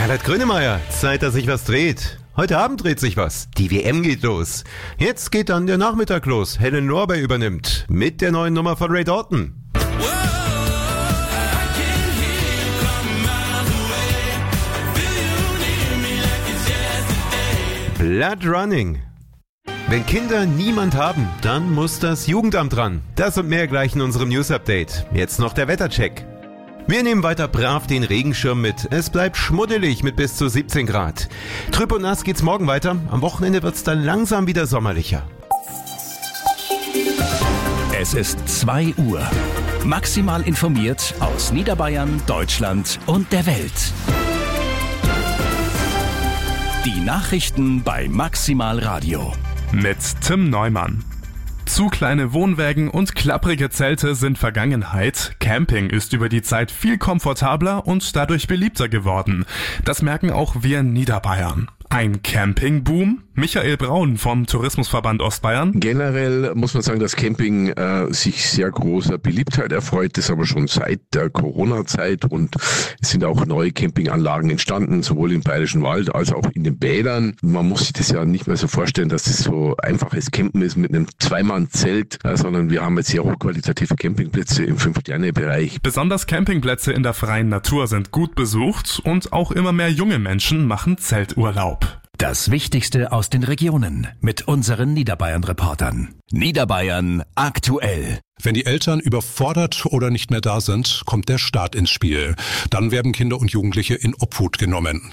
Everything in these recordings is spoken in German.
Herbert Grönemeyer, Zeit, dass sich was dreht. Heute Abend dreht sich was. Die WM geht los. Jetzt geht dann der Nachmittag los. Helen Lorber übernimmt mit der neuen Nummer von Ray Dalton. Blood Running. Wenn Kinder niemand haben, dann muss das Jugendamt ran. Das und mehr gleich in unserem News-Update. Jetzt noch der Wettercheck. Wir nehmen weiter brav den Regenschirm mit. Es bleibt schmuddelig mit bis zu 17 Grad. Trüb und nass geht's morgen weiter. Am Wochenende wird's dann langsam wieder sommerlicher. Es ist 2 Uhr. Maximal informiert aus Niederbayern, Deutschland und der Welt. Die Nachrichten bei Maximal Radio. Mit Tim Neumann. Zu kleine Wohnwägen und klapprige Zelte sind Vergangenheit. Camping ist über die Zeit viel komfortabler und dadurch beliebter geworden. Das merken auch wir Niederbayern. Ein Campingboom? Michael Braun vom Tourismusverband Ostbayern. Generell muss man sagen, dass Camping sich sehr großer Beliebtheit erfreut. Das aber schon seit der Corona-Zeit und es sind auch neue Campinganlagen entstanden, sowohl im Bayerischen Wald als auch in den Bädern. Man muss sich das ja nicht mehr so vorstellen, dass das so einfaches Campen ist mit einem Zweimann-Zelt, sondern wir haben jetzt sehr hochqualitative Campingplätze im 5-Sterne-Bereich. Besonders Campingplätze in der freien Natur sind gut besucht und auch immer mehr junge Menschen machen Zelturlaub. Das Wichtigste aus den Regionen mit unseren Niederbayern-Reportern. Niederbayern aktuell. Wenn die Eltern überfordert oder nicht mehr da sind, kommt der Staat ins Spiel. Dann werden Kinder und Jugendliche in Obhut genommen.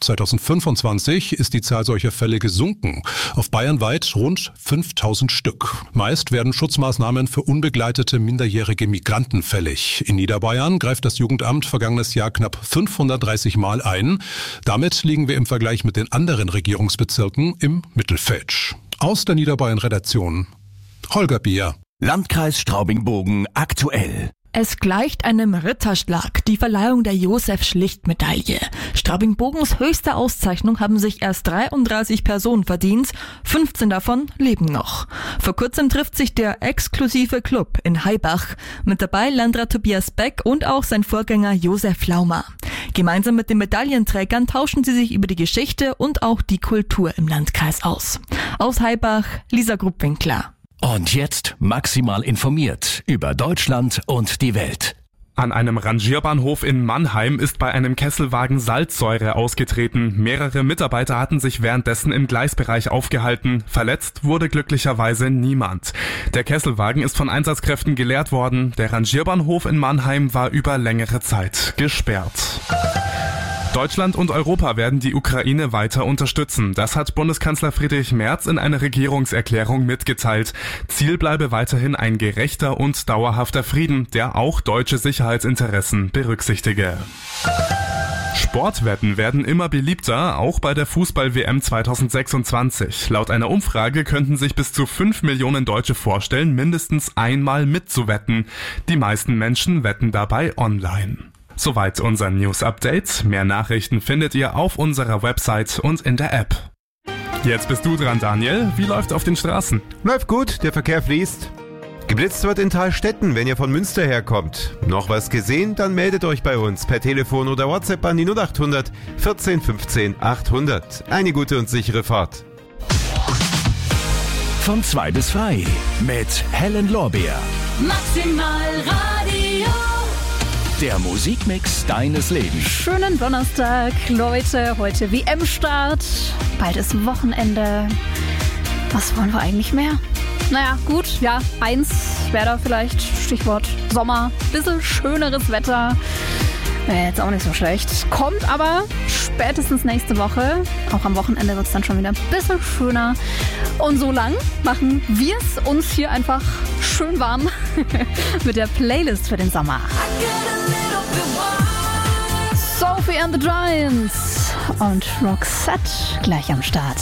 2025 ist die Zahl solcher Fälle gesunken. Auf bayernweit rund 5000 Stück. Meist werden Schutzmaßnahmen für unbegleitete minderjährige Migranten fällig. In Niederbayern greift das Jugendamt vergangenes Jahr knapp 530 Mal ein. Damit liegen wir im Vergleich mit den anderen Regierungsbezirken im Mittelfeld. Aus der Niederbayern-Redaktion Holger Bier. Landkreis Straubing-Bogen aktuell. Es gleicht einem Ritterschlag, die Verleihung der Josef-Schlicht-Medaille. Straubing-Bogens höchste Auszeichnung haben sich erst 33 Personen verdient, 15 davon leben noch. Vor kurzem trifft sich der exklusive Club in Haibach. Mit dabei Landrat Tobias Beck und auch sein Vorgänger Josef Laumer. Gemeinsam mit den Medaillenträgern tauschen sie sich über die Geschichte und auch die Kultur im Landkreis aus. Aus Haibach, Lisa Gruppwinkler. Und jetzt maximal informiert über Deutschland und die Welt. An einem Rangierbahnhof in Mannheim ist bei einem Kesselwagen Salzsäure ausgetreten. Mehrere Mitarbeiter hatten sich währenddessen im Gleisbereich aufgehalten. Verletzt wurde glücklicherweise niemand. Der Kesselwagen ist von Einsatzkräften geleert worden. Der Rangierbahnhof in Mannheim war über längere Zeit gesperrt. Deutschland und Europa werden die Ukraine weiter unterstützen. Das hat Bundeskanzler Friedrich Merz in einer Regierungserklärung mitgeteilt. Ziel bleibe weiterhin ein gerechter und dauerhafter Frieden, der auch deutsche Sicherheitsinteressen berücksichtige. Sportwetten werden immer beliebter, auch bei der Fußball-WM 2026. Laut einer Umfrage könnten sich bis zu 5 Millionen Deutsche vorstellen, mindestens einmal mitzuwetten. Die meisten Menschen wetten dabei online. Soweit unser News-Update. Mehr Nachrichten findet ihr auf unserer Website und in der App. Jetzt bist du dran, Daniel. Wie läuft's auf den Straßen? Läuft gut, der Verkehr fließt. Geblitzt wird in Thalstetten, wenn ihr von Münster herkommt. Noch was gesehen? Dann meldet euch bei uns per Telefon oder WhatsApp an die 0800 14 15 800. Eine gute und sichere Fahrt. Von 2 bis frei mit Helen Lorbeer. Maximal Radio. Der Musikmix deines Lebens. Schönen Donnerstag, Leute. Heute WM-Start. Bald ist Wochenende. Was wollen wir eigentlich mehr? Naja, gut, ja, 1 wäre da vielleicht. Stichwort Sommer. Bisschen schöneres Wetter. Wäre jetzt auch nicht so schlecht. Kommt aber spätestens nächste Woche. Auch am Wochenende wird es dann schon wieder ein bisschen schöner. Und so lang machen wir es uns hier einfach schön warm mit der Playlist für den Sommer. Sophie and the Giants und Roxette gleich am Start.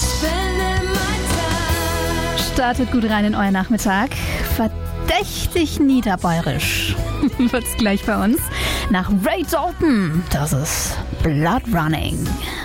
Startet gut rein in euren Nachmittag. Verdächtig niederbayerisch wird's gleich bei uns. Nach Ray Dalton, das ist Blood Running.